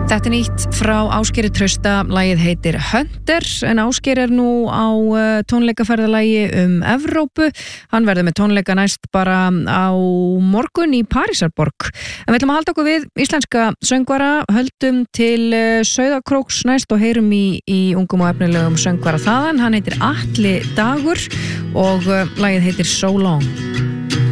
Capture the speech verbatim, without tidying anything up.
Þetta er nýtt frá Ásgeiri Trausta, lagið heitir Hunter, en Ásgeir er nú á tónleikaferðalagi um Evrópu. Hann verður með tónleika næst bara á morgun í Parísarborg. En við ætlum að halda okkur við íslenska söngvara, höldum til Sauðárkróks næst og heyrum í, í ungum og efnilegum söngvara þaðan. Hann heitir Atli Dagur og lagið heitir So Long.